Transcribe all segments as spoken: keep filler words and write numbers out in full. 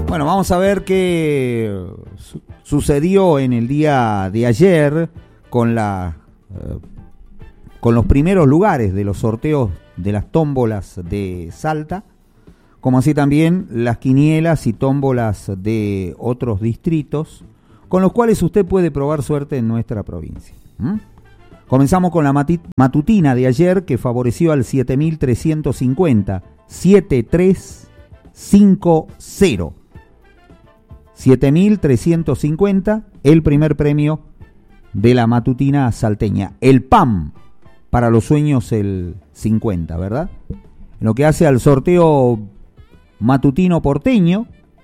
Bueno, vamos a ver qué su- sucedió en el día de ayer con la eh, con los primeros lugares de los sorteos de las tómbolas de Salta, como así también las quinielas y tómbolas de otros distritos, con los cuales usted puede probar suerte en nuestra provincia. ¿Mm? Comenzamos con la mati- matutina de ayer, que favoreció al siete mil trescientos cincuenta, siete tres cinco cero. siete mil trescientos cincuenta, el primer premio de la matutina salteña. El P A M, para los sueños el cincuenta, ¿verdad? En lo que hace al sorteo matutino porteño,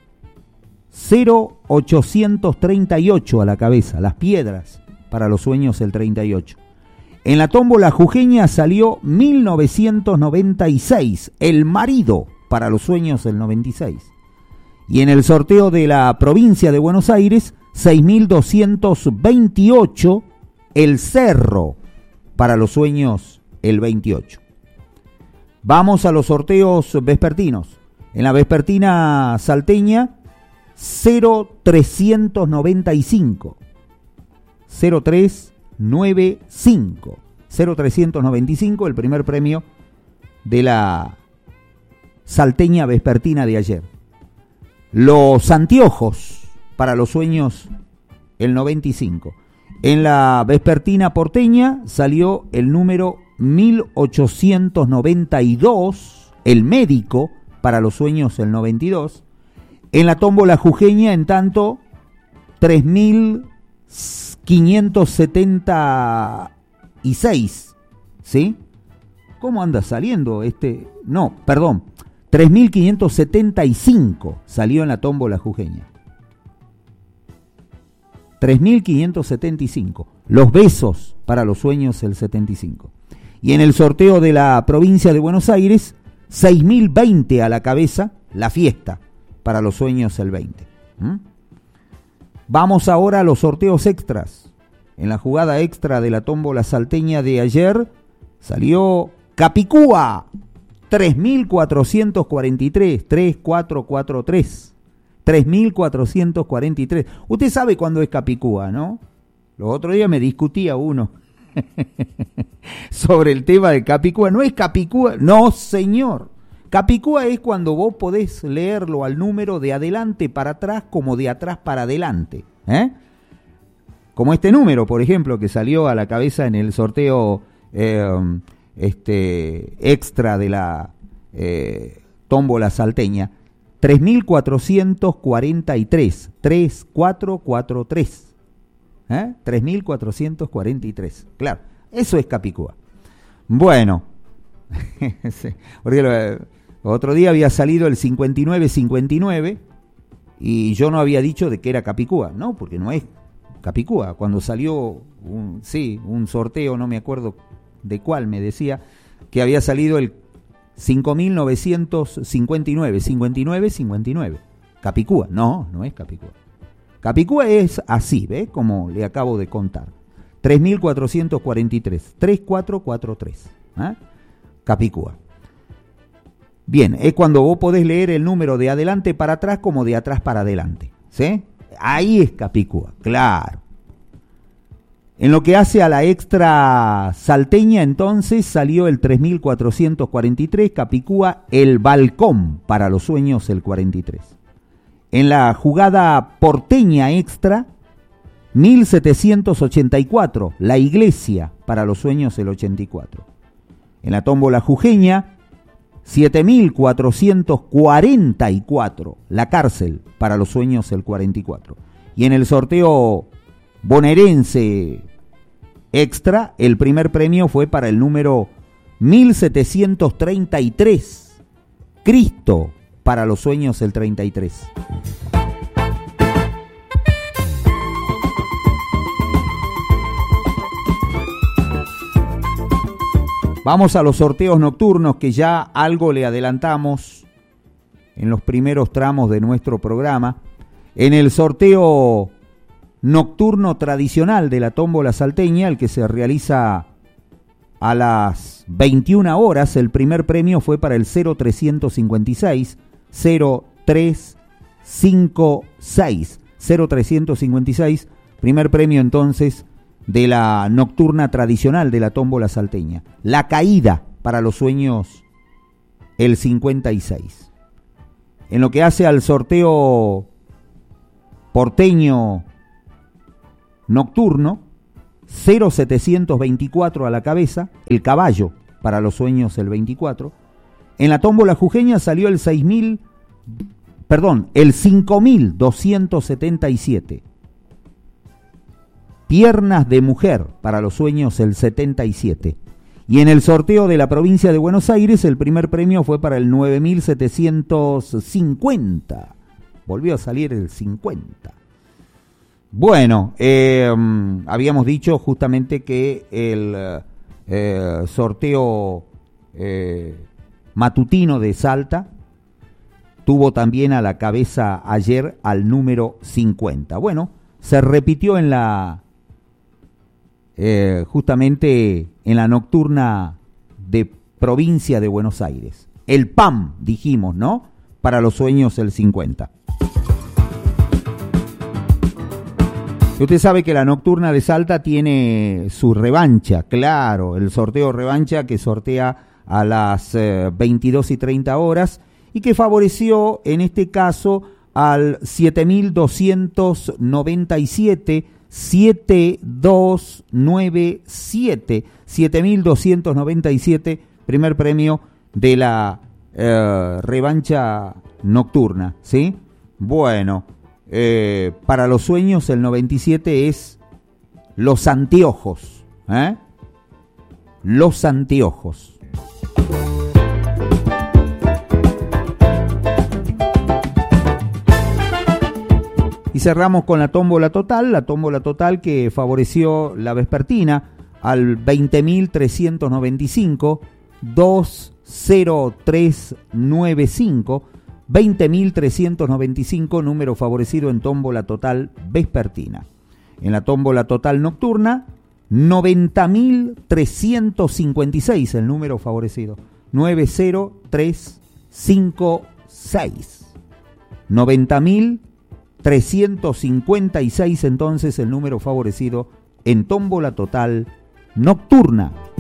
cero ochocientos treinta y ocho a la cabeza, las piedras, para los sueños el treinta y ocho. En la tómbola jujeña salió mil novecientos noventa y seis, el marido, para los sueños el noventa y seis. Y en el sorteo de la provincia de Buenos Aires, seis mil doscientos veintiocho, el cerro, para los sueños el veintiocho. Vamos a los sorteos vespertinos. En la vespertina salteña, cero trescientos noventa y cinco. cero tres noventa y cinco. cero trescientos noventa y cinco, el primer premio de la salteña vespertina de ayer. Los anteojos, para los sueños el noventa y cinco. En la vespertina porteña salió el número mil ochocientos noventa y dos, el médico, para los sueños el noventa y dos. En la tómbola jujeña, en tanto, tres mil quinientos setenta y seis, ¿sí? ¿Cómo anda saliendo este? No, perdón, tres mil quinientos setenta y cinco salió en la tómbola jujeña. tres mil quinientos setenta y cinco. Los besos, para los sueños el setenta y cinco. Y en el sorteo de la provincia de Buenos Aires, seis mil veinte a la cabeza, la fiesta, para los sueños el veinte. ¿Mm? Vamos ahora a los sorteos extras. En la jugada extra de la tómbola salteña de ayer salió Capicúa, tres mil cuatrocientos cuarenta y tres, tres cuatro cuatro tres. tres mil cuatrocientos cuarenta y tres. Usted sabe cuándo es Capicúa, ¿no? Los otros días me discutía uno sobre el tema de Capicúa. No es Capicúa, no señor. Capicúa es cuando vos podés leerlo al número de adelante para atrás como de atrás para adelante, ¿eh? Como este número, por ejemplo, que salió a la cabeza en el sorteo eh, este, extra de la eh, tómbola salteña. tres mil cuatrocientos cuarenta y tres, tres cuatro cuatro tres. ¿Eh? tres mil cuatrocientos cuarenta y tres. Claro, eso es Capicúa. Bueno, sí, porque lo, otro día había salido el cincuenta y nueve cincuenta y nueve y yo no había dicho de que era Capicúa. No, porque no es Capicúa. Cuando salió un, sí, un sorteo, no me acuerdo de cuál, me decía que había salido el cinco mil novecientos cincuenta y nueve, cincuenta y nueve, cincuenta y nueve. Capicúa. No, no es Capicúa. Capicúa es así, ¿ve? Como le acabo de contar. tres mil cuatrocientos cuarenta y tres. tres cuatro cuatro tres. ¿Eh? Capicúa. Bien, es cuando vos podés leer el número de adelante para atrás como de atrás para adelante. ¿Sí? Ahí es Capicúa, claro. En lo que hace a la extra salteña, entonces, salió el tres mil cuatrocientos cuarenta y tres, Capicúa, el balcón, para los sueños el cuarenta y tres. En la jugada porteña extra, mil setecientos ochenta y cuatro, la iglesia, para los sueños el ochenta y cuatro. En la tómbola jujeña, siete mil cuatrocientos cuarenta y cuatro, la cárcel, para los sueños el cuarenta y cuatro. Y en el sorteo bonaerense extra, el primer premio fue para el número mil setecientos treinta y tres, Cristo, para los sueños el treinta y tres. Vamos a los sorteos nocturnos, que ya algo le adelantamos en los primeros tramos de nuestro programa. En el sorteo nocturno tradicional de la tómbola salteña, el que se realiza a las veintiuna horas, el primer premio fue para el cero trescientos cincuenta y seis, cero tres cinco seis. cero trescientos cincuenta y seis, primer premio entonces de la nocturna tradicional de la tómbola salteña. La caída para los sueños, el cincuenta y seis. En lo que hace al sorteo porteño nocturno, cero setecientos veinticuatro a la cabeza, el caballo para los sueños el veinticuatro. En la tómbola jujeña salió el seis mil, perdón, el cinco mil doscientos setenta y siete. Piernas de mujer para los sueños el setenta y siete. Y en el sorteo de la provincia de Buenos Aires el primer premio fue para el nueve mil setecientos cincuenta. Volvió a salir el cincuenta. Bueno, eh, habíamos dicho justamente que el eh, sorteo eh, matutino de Salta tuvo también a la cabeza ayer al número cincuenta. Bueno, se repitió en la eh, justamente en la nocturna de provincia de Buenos Aires. El P A M, dijimos, ¿no? Para los sueños el cincuenta. Y usted sabe que la nocturna de Salta tiene su revancha, claro, el sorteo revancha que sortea a las eh, veintidós y treinta horas y que favoreció en este caso al siete mil doscientos noventa y siete, siete dos nueve siete, siete mil doscientos noventa y siete, primer premio de la eh, revancha nocturna, ¿sí? Bueno. Eh, para los sueños el noventa y siete es los anteojos, ¿eh? Los anteojos. Y cerramos con la tómbola total, la tómbola total que favoreció la vespertina al veinte mil trescientos noventa y cinco, dos cero tres nueve cinco. veinte mil trescientos noventa y cinco, número favorecido en tómbola total vespertina. En la tómbola total nocturna, noventa mil trescientos cincuenta y seis, el número favorecido. nueve cero tres cinco seis. noventa mil trescientos cincuenta y seis entonces el número favorecido en tómbola total nocturna.